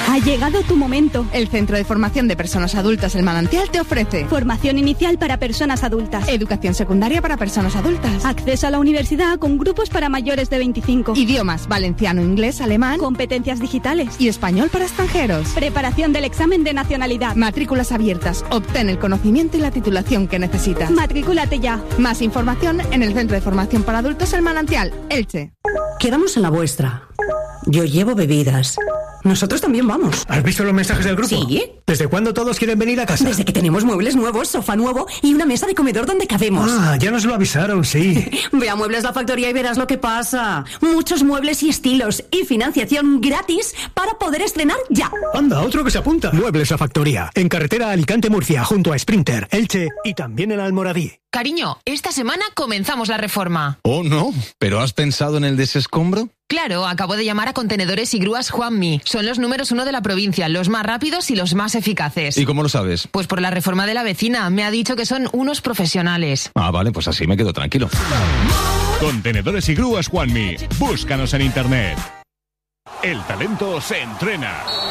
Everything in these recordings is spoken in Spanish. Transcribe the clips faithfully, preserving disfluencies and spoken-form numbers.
Ha llegado tu momento. El Centro de Formación de Personas Adultas El Manantial te ofrece formación inicial para personas adultas, educación secundaria para personas adultas, acceso a la universidad con grupos para mayores de veinticinco, idiomas valenciano, inglés, alemán, competencias digitales y español para extranjeros, preparación del examen de nacionalidad, matrículas abiertas. Obtén el conocimiento y la titulación que necesitas. Matricúlate ya. Más información en el Centro de Formación para Adultos El Manantial, Elche. Quedamos en la vuestra. Yo llevo bebidas. Nosotros también vamos. ¿Has visto los mensajes del grupo? Sí. ¿Desde cuándo todos quieren venir a casa? Desde que tenemos muebles nuevos, sofá nuevo y una mesa de comedor donde cabemos. Ah, ya nos lo avisaron, sí. Ve a Muebles La Factoría y verás lo que pasa. Muchos muebles y estilos y financiación gratis para poder estrenar ya. Anda, otro que se apunta. Muebles La Factoría, en carretera Alicante-Murcia, junto a Sprinter, Elche y también en Almoradí. Cariño, esta semana comenzamos la reforma. Oh, no, ¿pero has pensado en el desescombro? Claro, acabo de llamar a Contenedores y Grúas Juanmi. Son los números uno de la provincia, los más rápidos y los más eficaces. ¿Y cómo lo sabes? Pues por la reforma de la vecina. Me ha dicho que son unos profesionales. Ah, vale, pues así me quedo tranquilo. Contenedores y Grúas Juanmi. Búscanos en internet. El talento se entrena.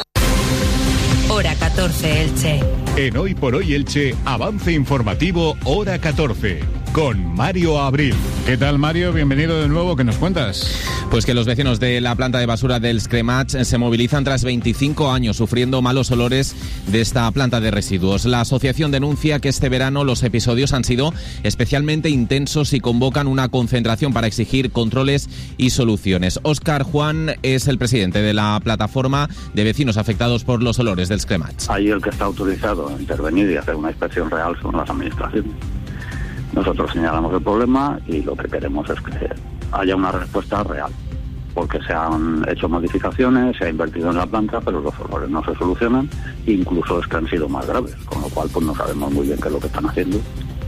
Hora catorce, Elche. En Hoy por Hoy Elche, avance informativo Hora catorce, con Mario Abril. ¿Qué tal, Mario? Bienvenido de nuevo. ¿Qué nos cuentas? Pues que los vecinos de la planta de basura del Scremach se movilizan tras veinticinco años sufriendo malos olores de esta planta de residuos. La asociación denuncia que este verano los episodios han sido especialmente intensos y convocan una concentración para exigir controles y soluciones. Óscar Juan es el presidente de la plataforma de vecinos afectados por los olores del Scremach. Ahí el que está autorizado a intervenir y hacer una inspección real son las administraciones. Nosotros señalamos el problema y lo que queremos es que haya una respuesta real, porque se han hecho modificaciones, se ha invertido en la planta, pero los olores no se solucionan, incluso es que han sido más graves, con lo cual pues no sabemos muy bien qué es lo que están haciendo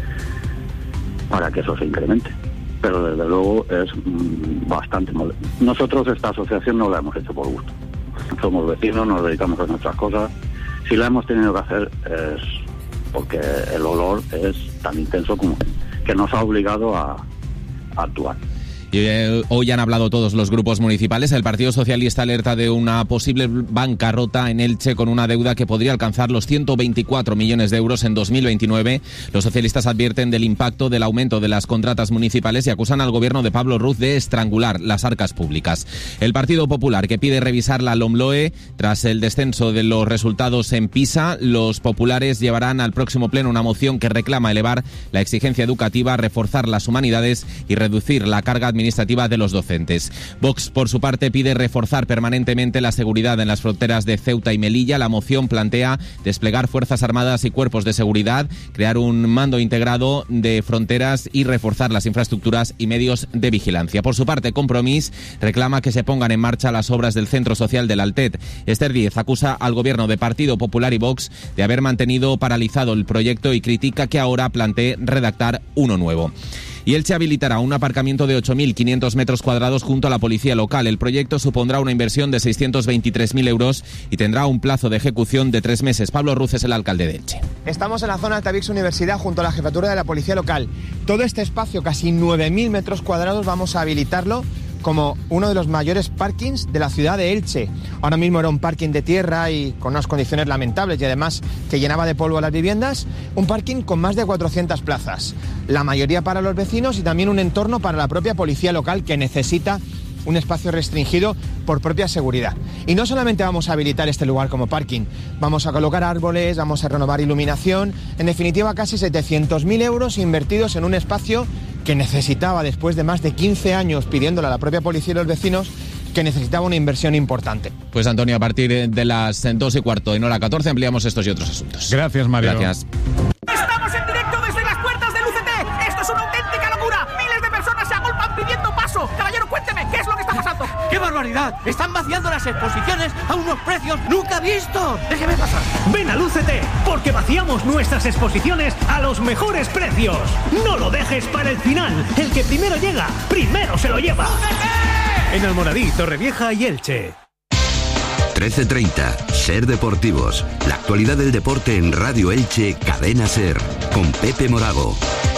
para que eso se incremente. Pero desde luego es mmm, bastante molesto. Nosotros esta asociación no la hemos hecho por gusto. Somos vecinos, nos dedicamos a nuestras cosas. Si la hemos tenido que hacer es porque el olor es tan intenso como que nos ha obligado a, a actuar. Y hoy han hablado todos los grupos municipales. El Partido Socialista alerta de una posible bancarrota en Elche con una deuda que podría alcanzar los ciento veinticuatro millones de euros en dos mil veintinueve. Los socialistas advierten del impacto del aumento de las contratas municipales y acusan al gobierno de Pablo Ruz de estrangular las arcas públicas. El Partido Popular, que pide revisar la LOMLOE tras el descenso de los resultados en PISA, los populares llevarán al próximo pleno una moción que reclama elevar la exigencia educativa, reforzar las humanidades y reducir la carga administrativa administrativa de los docentes. Vox, por su parte, pide reforzar permanentemente la seguridad en las fronteras de Ceuta y Melilla. La moción plantea desplegar fuerzas armadas y cuerpos de seguridad, crear un mando integrado de fronteras y reforzar las infraestructuras y medios de vigilancia. Por su parte, Compromís reclama que se pongan en marcha las obras del Centro Social del Altet. Esther Díez acusa al gobierno de Partido Popular y Vox de haber mantenido paralizado el proyecto y critica que ahora plantee redactar uno nuevo. Y Elche habilitará un aparcamiento de ocho mil quinientos metros cuadrados junto a la policía local. El proyecto supondrá una inversión de seiscientos veintitrés mil euros y tendrá un plazo de ejecución de tres meses. Pablo Ruz es el alcalde de Elche. Estamos en la zona Altavix Universidad junto a la jefatura de la policía local. Todo este espacio, casi nueve mil metros cuadrados, vamos a habilitarlo como uno de los mayores parkings de la ciudad de Elche. Ahora mismo era un parking de tierra y con unas condiciones lamentables y además que llenaba de polvo las viviendas. Un parking con más de cuatrocientas plazas, la mayoría para los vecinos y también un entorno para la propia policía local que necesita un espacio restringido por propia seguridad. Y no solamente vamos a habilitar este lugar como parking, vamos a colocar árboles, vamos a renovar iluminación, en definitiva casi setecientos mil euros invertidos en un espacio que necesitaba, después de más de quince años pidiéndole a la propia policía y los vecinos, que necesitaba una inversión importante. Pues Antonio, a partir de las dos y cuarto en hora catorce ampliamos estos y otros asuntos. Gracias, Mario. Gracias. Estamos en directo desde las puertas del U C T. Esto es una auténtica locura. Miles de personas se agolpan pidiendo paso. Caballero, cuénteme, ¿qué es lo que está pasando? ¡Qué barbaridad! Están vaciando las exposiciones a unos precios nunca vistos. Déjeme pasar. Ven al U C T, porque vaciamos nuestras exposiciones a los mejores precios. No lo dejes para el final. El que primero llega, primero se lo lleva. ¡U C T! En Almoradí, Torrevieja y Elche. trece treinta, Ser Deportivos. La actualidad del deporte en Radio Elche, Cadena Ser. Con Pepe Morago.